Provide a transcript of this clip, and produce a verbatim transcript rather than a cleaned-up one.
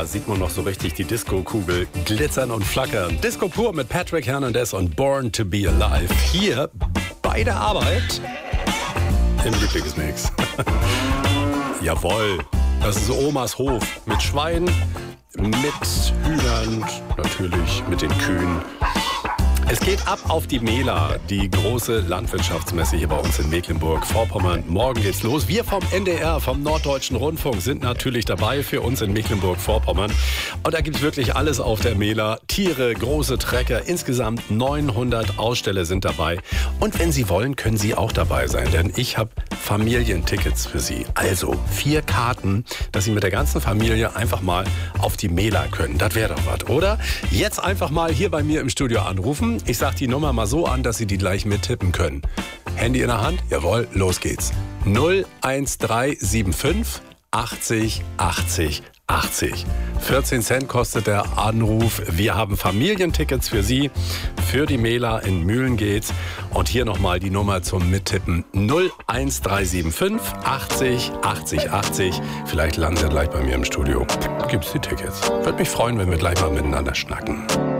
Da sieht man noch so richtig die Disco-Kugel glitzern und flackern. Disco pur mit Patrick Hernandez und Born to be Alive. Hier bei der Arbeit im Lieblingsmix. Jawohl, das ist Omas Hof mit Schweinen, mit Hühnern, natürlich mit den Kühen. Es geht ab auf die Mela, die große Landwirtschaftsmesse hier bei uns in Mecklenburg-Vorpommern. Morgen geht's los. Wir vom N D R, vom Norddeutschen Rundfunk, sind natürlich dabei für uns in Mecklenburg-Vorpommern. Und da gibt's wirklich alles auf der Mela. Tiere, große Trecker, insgesamt neunhundert Aussteller sind dabei. Und wenn Sie wollen, können Sie auch dabei sein, denn ich habe Familientickets für Sie. Also vier Karten, dass Sie mit der ganzen Familie einfach mal auf die Mela können. Das wäre doch was, oder? Jetzt einfach mal hier bei mir im Studio anrufen. Ich sag die Nummer mal so an, dass Sie die gleich mittippen können. Handy in der Hand? Jawohl, los geht's. null eins drei sieben fünf achtzig achtzig achtzig. vierzehn Cent kostet der Anruf. Wir haben Familientickets für Sie, für die Mela in Mühlengeht's. Und hier nochmal die Nummer zum Mittippen. null eins drei sieben fünf achtzig achtzig achtzig. Vielleicht landen Sie gleich bei mir im Studio. Gibt's die Tickets. Würde mich freuen, wenn wir gleich mal miteinander schnacken.